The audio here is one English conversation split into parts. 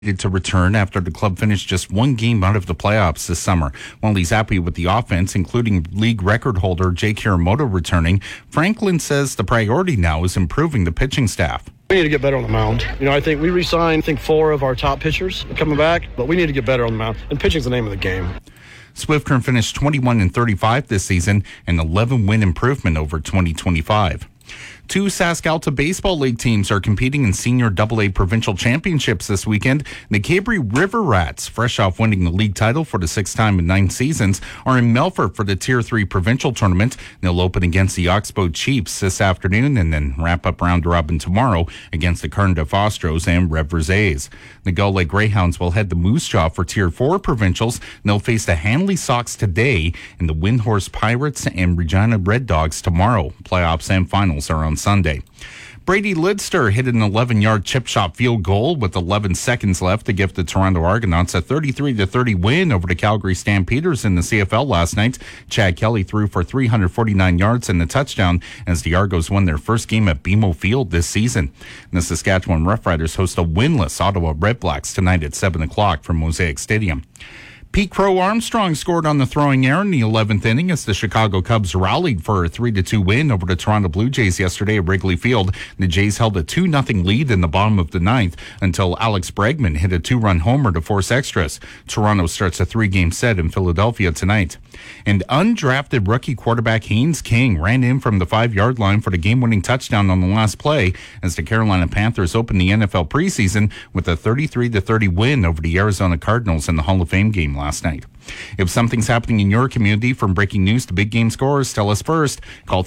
to return after the club finished just one game out of the playoffs this summer. While he's happy with the offense, including league record holder Jake Hiramoto returning, Franklin says the priority now is improving the pitching staff. We need to get better on the mound. I think we re-signed, 4 of our top pitchers coming back, but we need to get better on the mound, and pitching's the name of the game. Swift Current finished 21-35 this season, an 11-win improvement over 2025. 2 Sask-Alta Baseball League teams are competing in Senior AA Provincial Championships this weekend. The Cabri River Rats, fresh off winning the league title for the 6th time in 9 seasons, are in Melfort for the Tier 3 Provincial Tournament. They'll open against the Oxbow Chiefs this afternoon and then wrap up round-robin tomorrow against the Carndale Fostros and Rev Versailles. The Gull Lake Greyhounds will head to Moose Jaw for Tier 4 Provincials. They'll face the Hanley Sox today and the Windhorse Pirates and Regina Red Dogs tomorrow. Playoffs and finals are on Sunday. Brady Lidster hit an 11-yard chip shot field goal with 11 seconds left to give the Toronto Argonauts a 33-30 win over the Calgary Stampeders in the CFL last night. Chad Kelly threw for 349 yards and a touchdown as the Argos won their first game at BMO Field this season. And the Saskatchewan Roughriders host a winless Ottawa Redblacks tonight at 7 o'clock from Mosaic Stadium. Pete Crow Armstrong scored on the throwing air in the 11th inning as the Chicago Cubs rallied for a 3-2 win over the Toronto Blue Jays yesterday at Wrigley Field. The Jays held a 2-0 lead in the bottom of the 9th until Alex Bregman hit a 2-run homer to force extras. Toronto starts a 3-game set in Philadelphia tonight. And undrafted rookie quarterback Haynes King ran in from the 5-yard line for the game-winning touchdown on the last play as the Carolina Panthers opened the NFL preseason with a 33-30 win over the Arizona Cardinals in the Hall of Fame game last night. If something's happening in your community, from breaking news to big game scores, tell us first. Call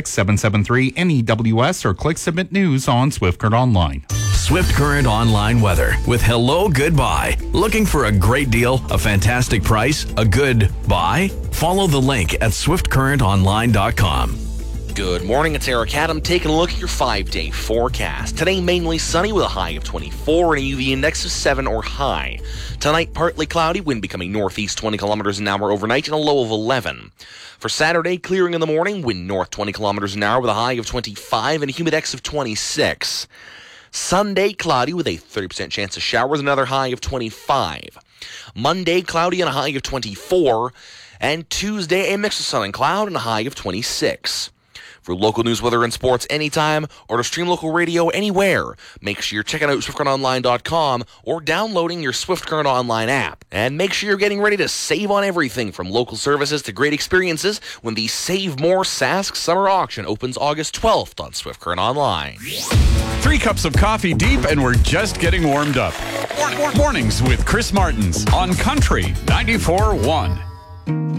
306-773-NEWS or click Submit News on Swift Current Online. Swift Current Online weather with Hello Goodbye. Looking for a great deal, a fantastic price, a good buy? Follow the link at swiftcurrentonline.com. Good morning, it's Eric Adam taking a look at your 5-day forecast. Today, mainly sunny with a high of 24 and a UV index of 7 or high. Tonight, partly cloudy, wind becoming northeast 20 kilometers an hour overnight and a low of 11. For Saturday, clearing in the morning, wind north 20 kilometers an hour with a high of 25 and a humidex of 26. Sunday, cloudy with a 30% chance of showers, another high of 25. Monday, cloudy and a high of 24. And Tuesday, a mix of sun and cloud and a high of 26. For local news, weather, and sports anytime, or to stream local radio anywhere, make sure you're checking out SwiftCurrentOnline.com or downloading your Swift Current Online app. And make sure you're getting ready to save on everything from local services to great experiences when the Save More Sask Summer Auction opens August 12th on Swift Current Online. 3 cups of coffee deep, and we're just getting warmed up. Mornings with Chris Martins on Country 94.1.